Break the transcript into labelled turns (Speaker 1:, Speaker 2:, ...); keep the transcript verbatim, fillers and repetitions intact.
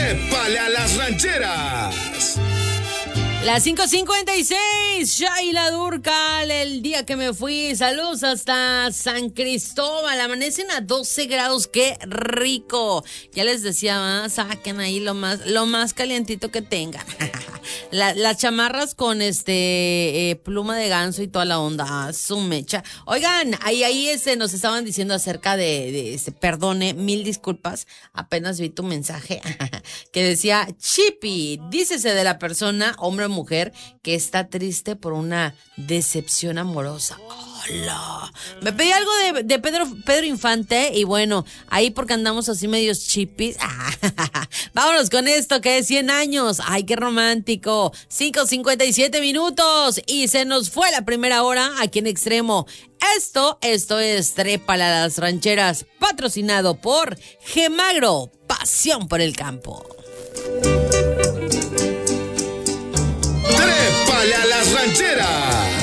Speaker 1: Trépale a las rancheras.
Speaker 2: Las cinco cincuenta y seis, Shaila Durcal, el día que me fui. Saludos hasta San Cristóbal. Amanecen a doce grados, qué rico. Ya les decía, saquen ahí lo más, lo más calientito que tengan. La, las chamarras con este eh, pluma de ganso y toda la onda, ah, su mecha. Oigan, ahí, ahí este, nos estaban diciendo acerca de, de este, perdone, mil disculpas, apenas vi tu mensaje, que decía, Chippy, dícese de la persona, hombre o mujer, que está triste por una decepción amorosa. Hola. Me pedí algo de, de Pedro, Pedro Infante y bueno, ahí porque andamos así medios chipis. Vámonos con esto que es cien años. Ay, qué romántico. cinco cincuenta y siete minutos y se nos fue la primera hora aquí en Extremo. Esto, esto es Trépale a las rancheras, patrocinado por Gemagro, pasión por el campo.
Speaker 1: Trépale a las rancheras.